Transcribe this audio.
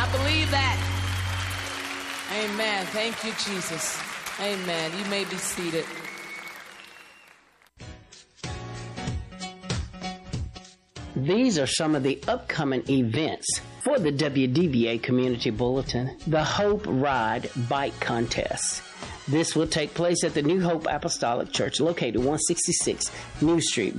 I believe that. Amen. Thank you, Jesus. Amen. You may be seated. These are some of the upcoming events for the WDBA Community Bulletin. The Hope Ride Bike Contest. This will take place at the New Hope Apostolic Church, located 166 New Street,